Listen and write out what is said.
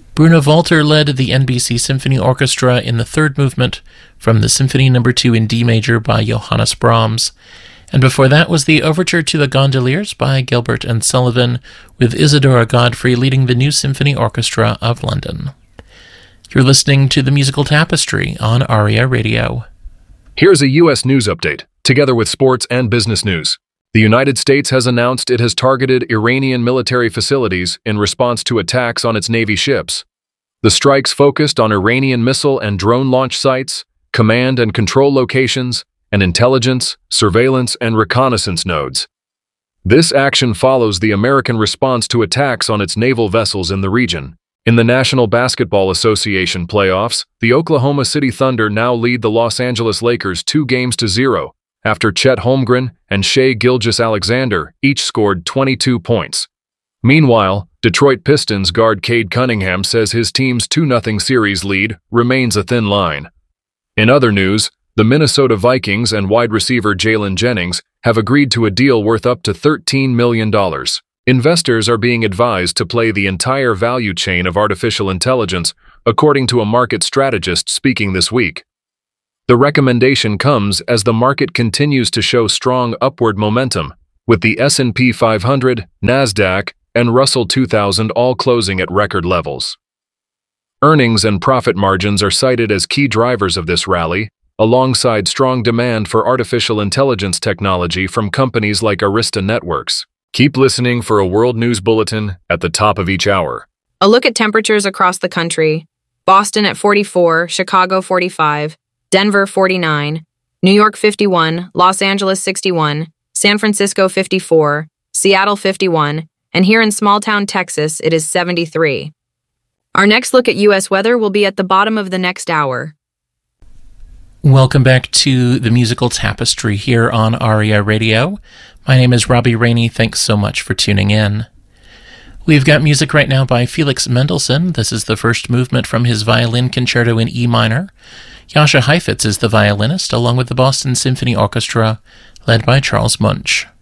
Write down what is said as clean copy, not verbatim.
Bruno Walter led the NBC Symphony Orchestra in the third movement from the Symphony No. 2 in D major by Johannes Brahms. And before that was the Overture to the Gondoliers by Gilbert and Sullivan, with Isadora Godfrey leading the New Symphony Orchestra of London. You're listening to The Musical Tapestry on ARIA Radio. Here's a U.S. news update, together with sports and business news. The United States has announced it has targeted Iranian military facilities in response to attacks on its Navy ships. The strikes focused on Iranian missile and drone launch sites, command and control locations, and intelligence, surveillance, and reconnaissance nodes. This action follows the American response to attacks on its naval vessels in the region. In the National Basketball Association playoffs, the Oklahoma City Thunder now lead the Los Angeles Lakers 2-0, after Chet Holmgren and Shai Gilgeous-Alexander each scored 22 points. Meanwhile, Detroit Pistons guard Cade Cunningham says his team's 2-0 series lead remains a thin line. In other news, the Minnesota Vikings and wide receiver Jalen Jennings have agreed to a deal worth up to $13 million. Investors are being advised to play the entire value chain of artificial intelligence, according to a market strategist speaking this week. The recommendation comes as the market continues to show strong upward momentum, with the S&P 500, NASDAQ, and Russell 2000 all closing at record levels. Earnings and profit margins are cited as key drivers of this rally, alongside strong demand for artificial intelligence technology from companies like Arista Networks. Keep listening for a World News Bulletin at the top of each hour. A look at temperatures across the country. Boston at 44, Chicago 45, Denver 49, New York 51, Los Angeles 61, San Francisco 54, Seattle 51, and here in small-town Texas, it is 73. Our next look at U.S. weather will be at the bottom of the next hour. Welcome back to The Musical Tapestry here on ARIA Radio. My name is Robbie Rainey. Thanks so much for tuning in. We've got music right now by Felix Mendelssohn. This is the first movement from his violin concerto in E minor. Jascha Heifetz is the violinist, along with the Boston Symphony Orchestra, led by Charles Munch.